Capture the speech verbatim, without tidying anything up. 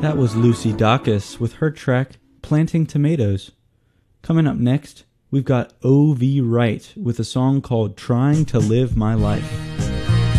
That was Lucy Dacus with her track Planting Tomatoes. Coming up next, we've got O V Wright with a song called Trying to Live My Life.